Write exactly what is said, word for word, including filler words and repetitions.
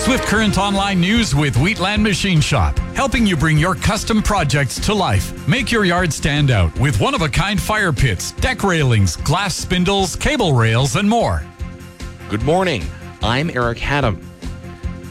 Swift Current Online News with Wheatland Machine Shop, helping you bring your custom projects to life. Make your yard stand out with one-of-a-kind fire pits, deck railings, glass spindles, cable rails, and more. Good morning. I'm Eric Haddam.